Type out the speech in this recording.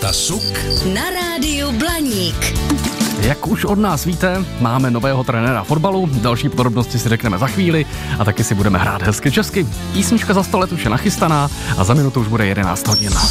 Škosta Suk na rádiu Blaník. Jak už od nás víte, máme nového trenéra fotbalu, další podrobnosti si řekneme za chvíli a taky si budeme hrát hezky česky. Písnička za 100 let už je nachystaná a za minutu už bude 11 hodin.